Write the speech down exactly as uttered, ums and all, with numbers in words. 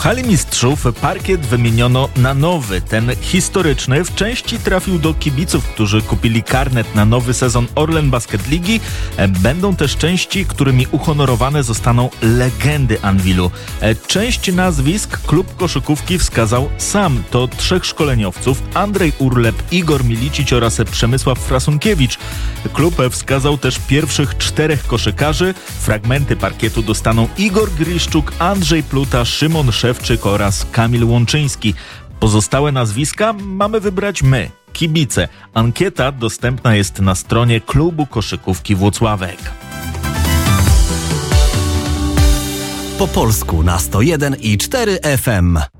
hali mistrzów parkiet wymieniono na nowy. Ten historyczny w części trafił do kibiców, którzy kupili karnet na nowy sezon Orlen Basket Ligi. Będą też części, którymi uhonorowane zostaną legendy Anwilu. Część nazwisk klub koszykówki wskazał sam. To trzech szkoleniowców: Andrzej Urlep, Igor Milicic oraz Przemysław Frasunkiewicz. Klub wskazał też pierwszych czterech koszykarzy. Fragmenty parkietu dostaną Igor Griszczuk, Andrzej Pluta, Szymon Szewczyk oraz Kamil Łączyński. Pozostałe nazwiska mamy wybrać my, kibice. Ankieta dostępna jest na stronie Klubu Koszykówki Włocławek. Po polsku na sto jeden i cztery F M.